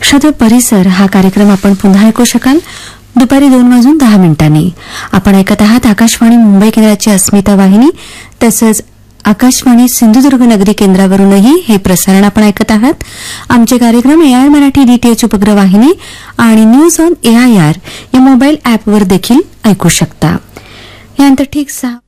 श्रोते, परिसर हा कार्यक्रम आपण पुन्हा ऐकू शकाल दुपारी 2:10 आपण ऐकत आहात आकाशवाणी मुंबई केंद्राची अस्मिता वाहिनी, तसंच आकाशवाणी सिंधुदुर्ग नगरी केंद्रावरूनही हे प्रसारण आपण ऐकत आहात. आमचे कार्यक्रम AIR मराठी DTH उपग्रह वाहिनी आणि न्यूज ऑन AIR या मोबाईल ॲपवर देखील ऐकू शकता. यानंतर ठीक 6